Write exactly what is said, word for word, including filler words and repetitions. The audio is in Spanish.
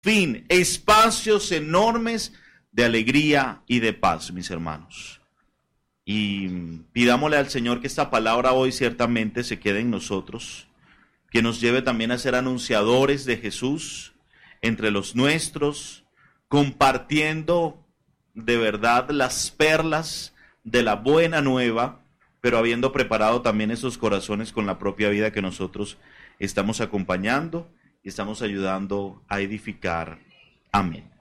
fin, espacios enormes de alegría y de paz, mis hermanos. Y pidámosle al Señor que esta palabra hoy ciertamente se quede en nosotros, que nos lleve también a ser anunciadores de Jesús entre los nuestros, compartiendo de verdad las perlas de la buena nueva, pero habiendo preparado también esos corazones con la propia vida que nosotros estamos acompañando y estamos ayudando a edificar. Amén.